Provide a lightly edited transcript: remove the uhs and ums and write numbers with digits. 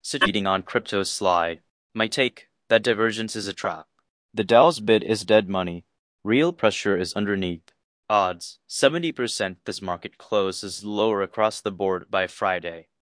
Sitting on crypto's slide. My take, that divergence is a trap. The Dow's bid is dead money. Real pressure is underneath. Odds, 70% this market closes lower across the board by Friday.